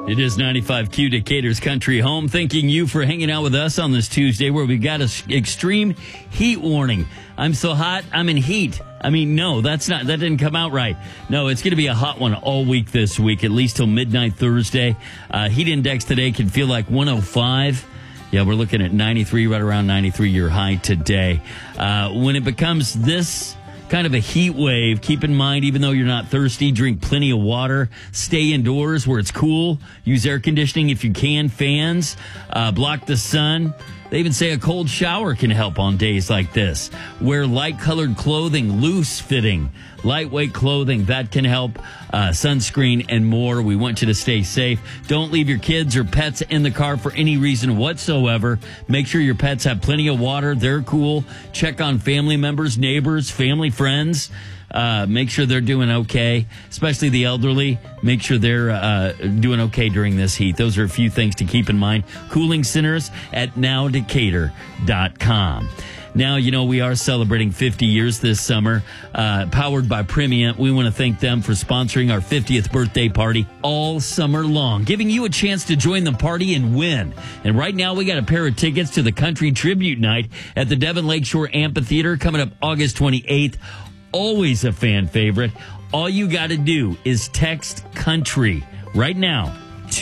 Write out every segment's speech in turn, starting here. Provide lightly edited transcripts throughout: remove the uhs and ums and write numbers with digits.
It is 95Q, Decatur's country home. Thanking you for hanging out with us on this Tuesday where we've got an extreme heat warning. I'm so hot, I'm in heat. I mean, no, that didn't come out right. No, it's going to be a hot one all week this week, at least till midnight Thursday. Heat index today can feel like 105. Yeah, we're looking at 93, right around 93 year high today. When it becomes this kind of a heat wave, keep in mind, even though you're not thirsty, drink plenty of water, stay indoors where it's cool, use air conditioning if you can, fans, block the sun. They even say a cold shower can help on days like this. Wear light-colored clothing, loose-fitting, lightweight clothing. That can help. Sunscreen and more. We want you to stay safe. Don't leave your kids or pets in the car for any reason whatsoever. Make sure your pets have plenty of water. They're cool. Check on family members, neighbors, family, friends. Make sure they're doing okay, especially the elderly. Make sure they're doing okay during this heat. Those are a few things to keep in mind. Cooling centers at nowdecatur.com. Now, you know, we are celebrating 50 years this summer, powered by Primient. We want to thank them for sponsoring our 50th birthday party all summer long, giving you a chance to join the party and win. And right now, we got a pair of tickets to the Country Tribute Night at the Devon Lakeshore Amphitheater coming up August 28th. Always a fan favorite. All you got to do is text country right now,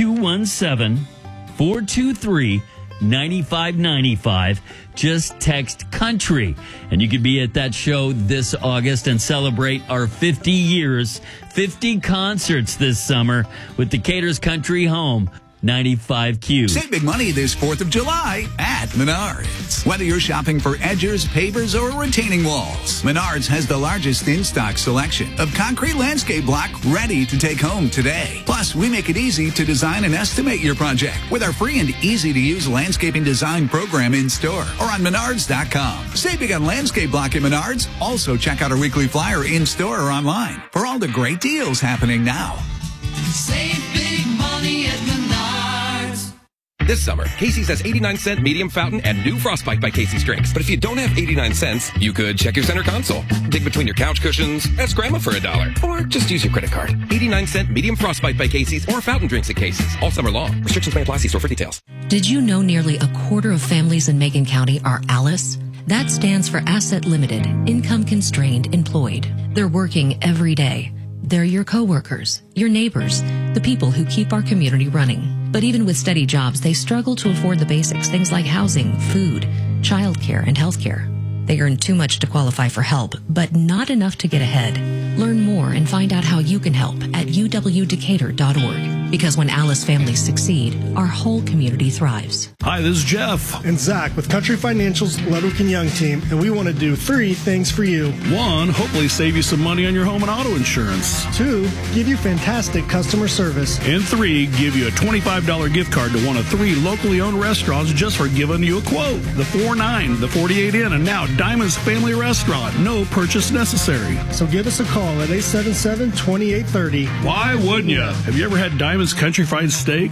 217-423-9595. Just text country, and you could be at that show this August and celebrate our 50 years, 50 concerts this summer with Decatur's country home. 95Q. Save big money this 4th of July at Menards. Whether you're shopping for edgers, pavers, or retaining walls, Menards has the largest in-stock selection of concrete landscape block ready to take home today. Plus, we make it easy to design and estimate your project with our free and easy-to-use landscaping design program in-store or on Menards.com. Save big on landscape block at Menards. Also, check out our weekly flyer in-store or online for all the great deals happening now. Save big money at Menards. This summer, Casey's has 89-cent medium fountain and new Frostbite by Casey's drinks. But if you don't have 89 cents, you could check your center console, dig between your couch cushions, ask Grandma for $1, or just use your credit card. 89-cent medium Frostbite by Casey's or fountain drinks at Casey's all summer long. Restrictions may apply. See store for details. Did you know nearly a quarter of families in Macon County are ALICE? That stands for Asset Limited, Income Constrained Employed. They're working every day. They're your coworkers, your neighbors, the people who keep our community running. But even with steady jobs, they struggle to afford the basics, things like housing, food, childcare, and healthcare. They earn too much to qualify for help, but not enough to get ahead. Learn more and find out how you can help at uwdecatur.org. Because when Alice families succeed, our whole community thrives. Hi, this is Jeff. And Zach with Country Financial's Ludwig and Young team, and we want to do 3 things for you. 1, hopefully save you some money on your home and auto insurance. 2, give you fantastic customer service. And 3, give you a $25 gift card to one of 3 locally owned restaurants just for giving you a quote. The 4-9, the 48 Inn, and now Diamond's Family Restaurant. No purchase necessary. So give us a call at 877-2830. Why wouldn't you? Have you ever had Diamond's Country Fried Steak?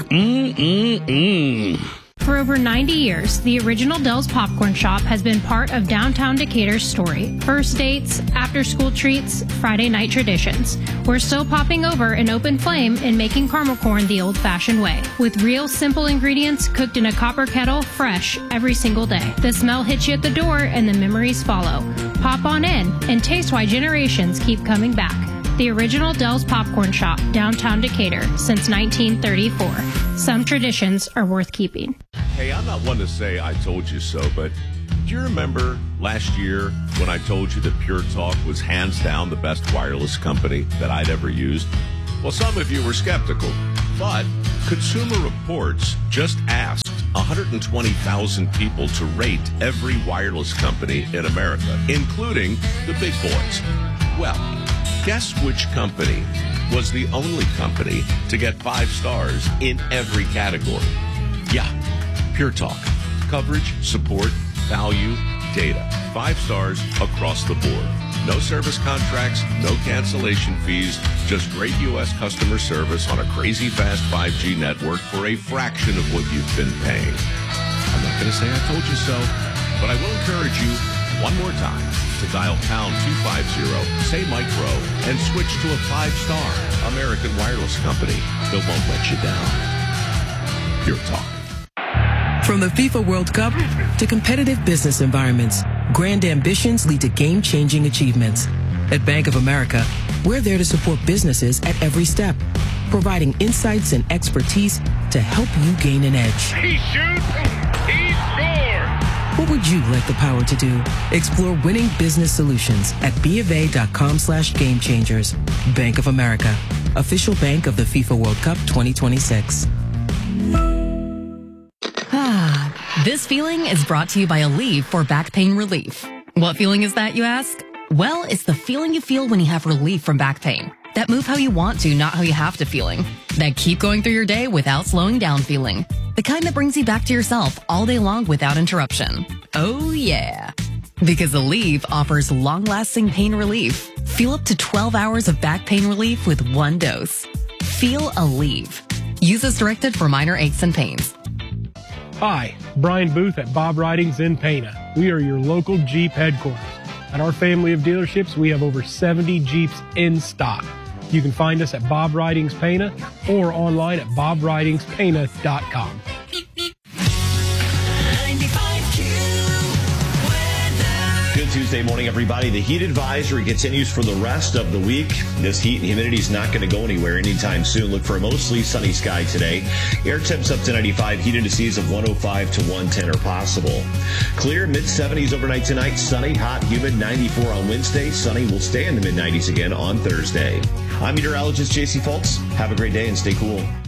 For over 90 years, the original Dell's Popcorn Shop has been part of downtown Decatur's story. First dates, after-school treats, Friday night traditions. We're still popping over an open flame and making caramel corn the old-fashioned way. With real simple ingredients cooked in a copper kettle, fresh every single day. The smell hits you at the door and the memories follow. Pop on in and taste why generations keep coming back. The original Dell's Popcorn Shop, downtown Decatur, since 1934. Some traditions are worth keeping. Hey, I'm not one to say I told you so, but do you remember last year when I told you that Pure Talk was hands down the best wireless company that I'd ever used? Well, some of you were skeptical, but Consumer Reports just asked 120,000 people to rate every wireless company in America, including the big boys. Well, guess which company was the only company to get 5 stars in every category? Yeah, Pure Talk. Coverage, support, value, data. 5 stars across the board. No service contracts, no cancellation fees, just great U.S. customer service on a crazy fast 5G network for a fraction of what you've been paying. I'm not going to say I told you so, but I will encourage you one more time to dial pound 250, say micro, and switch to a 5-star American wireless company that won't let you down. Pure Talk. From the FIFA World Cup to competitive business environments, grand ambitions lead to game-changing achievements. At Bank of America, we're there to support businesses at every step, providing insights and expertise to help you gain an edge. He shoots, he scores! What would you like the power to do? Explore winning business solutions at BofA.com/gamechangers. Bank of America, official bank of the FIFA World Cup 2026. This feeling is brought to you by Aleve for back pain relief. What feeling is that, you ask? Well, it's the feeling you feel when you have relief from back pain. That move how you want to, not how you have to feeling. That keep going through your day without slowing down feeling. The kind that brings you back to yourself all day long without interruption. Oh yeah. Because Aleve offers long-lasting pain relief. Feel up to 12 hours of back pain relief with one dose. Feel Aleve. Use as directed for minor aches and pains. Hi, Brian Booth at Bob Ridings in Pana. We are your local Jeep headquarters. At our family of dealerships, we have over 70 Jeeps in stock. You can find us at Bob Ridings Pana or online at bobridingspana.com. Good Tuesday morning, everybody. The heat advisory continues for the rest of the week. This heat and humidity is not going to go anywhere anytime soon. Look for a mostly sunny sky today. Air temps up to 95. Heat indices of 105 to 110 are possible. Clear, mid-70s overnight tonight. Sunny, hot, humid, 94 on Wednesday. Sunny will stay in the mid-90s again on Thursday. I'm meteorologist JC Fultz. Have a great day and stay cool.